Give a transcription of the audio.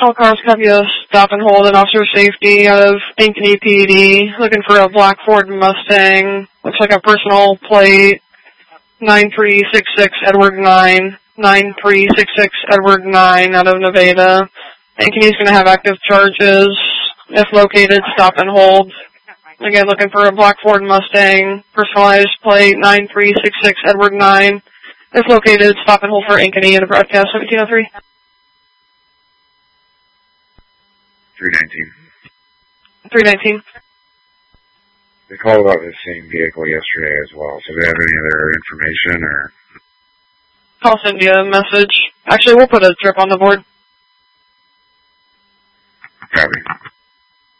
All cars copy a stop and hold and officer safety out of Ankeny PD. Looking for a black Ford Mustang. Looks like a personal plate. 9366 Edward 9. 9366 Edward 9 out of Nevada. Ankeny's going to have active charges. If located, stop and hold. Again, looking for a black Ford Mustang. Personalized plate 9366 Edward 9. If located, stop and hold for Ankeny in a broadcast 1703. 319. 319. They called about the same vehicle yesterday as well. So do they have any other information or? I'll send you a message. Actually, we'll put a trip on the board. Copy.